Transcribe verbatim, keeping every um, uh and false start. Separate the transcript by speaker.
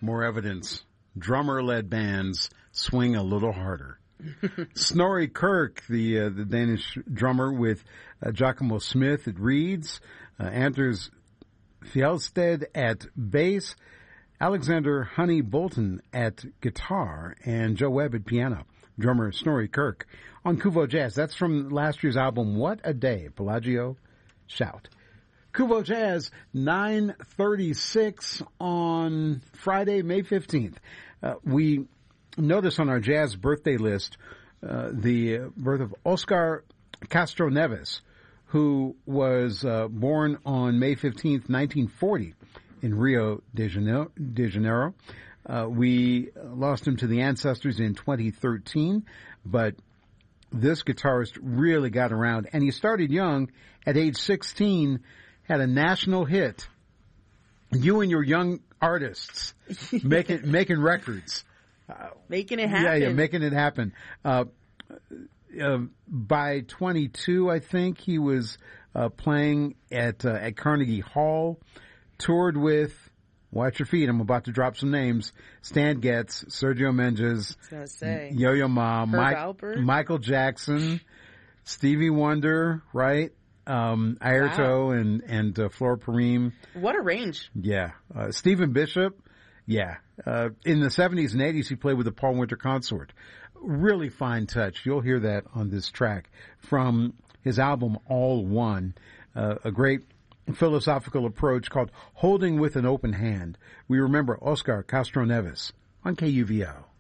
Speaker 1: more evidence. Drummer-led bands swing a little harder. Snorri Kirk, the uh, the Danish drummer with uh, Giacomo Smith at reeds, uh, Anders Fjelsted at bass, Alexander Honey Bolton at guitar, and Joe Webb at piano. Drummer Snorri Kirk on Kuvo Jazz. That's from last year's album, What a Day, Pelagio Shout. Kuvo Jazz, nine thirty-six on Friday, May fifteenth. Uh, we notice on our jazz birthday list uh, the birth of Oscar Castro Neves, who was uh, born on May fifteenth, nineteen forty in Rio de Janeiro. De Janeiro. Uh, we lost him to the ancestors in twenty thirteen, but this guitarist really got around, and he started young. At age sixteen, had a national hit. You and your young artists making making records,
Speaker 2: uh, making it happen.
Speaker 1: Yeah, yeah, making it happen. Uh, uh, by twenty-two, I think he was uh, playing at uh, at Carnegie Hall. Toured with, watch your feet, I'm about to drop some names: Stan Getz, Sergio Mendes, Yo-Yo Ma, Mike, Michael Jackson, Stevie Wonder, right? Um, Airto wow. and, and, uh, Flora Purim.
Speaker 2: What a range.
Speaker 1: Yeah. Uh, Stephen Bishop. Yeah. Uh, in the seventies and eighties, he played with the Paul Winter Consort. Really fine touch. You'll hear that on this track from his album, All One. Uh, a great philosophical approach called Holding with an Open Hand. We remember Oscar Castro Neves on K U V O.